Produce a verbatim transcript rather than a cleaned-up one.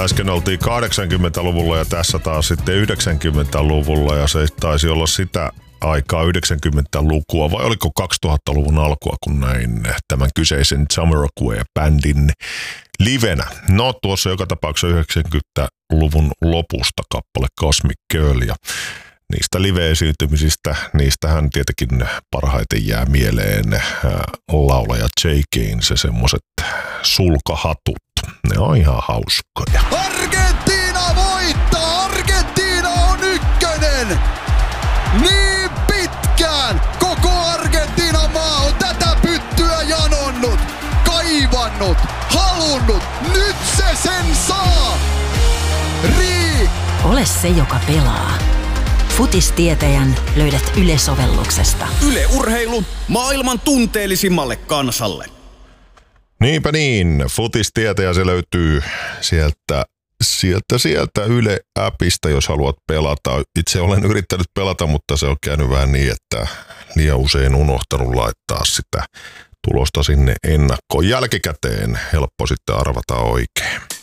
Äsken oltiin kahdeksankymmentäluvulla ja tässä taas sitten yhdeksänkymmentäluvulla ja se taisi olla sitä aikaa yhdeksänkymmentälukua vai oliko kaksituhattaluvun alkua, kun näin tämän kyseisen Jamiroquai-bändin livenä. No tuossa joka tapauksessa yhdeksänkymmentäluvun lopusta kappale Cosmic Girl ja niistä live-esiintymisistä, niistähän tietenkin parhaiten jää mieleen laulaja J. Keynes ja semmoset sulkahatut. Ne on ihan hauskoja. Argentiina voittaa! Argentiina on ykkönen! Niin pitkään koko Argentiinan maa on tätä pyttyä janonnut, kaivannut, halunnut. Nyt se sen saa! Rii! Ole se, joka pelaa. Futistietäjän löydät Yle-sovelluksesta. Yle Urheilu maailman tunteellisimmalle kansalle. Niinpä niin, Futistietäjä se löytyy sieltä, sieltä, sieltä Yle-appista, jos haluat pelata. Itse olen yrittänyt pelata, mutta se on käynyt vähän niin, että liian usein unohtanut laittaa sitä tulosta sinne ennakkoon. Jälkikäteen helppo sitten arvata oikein.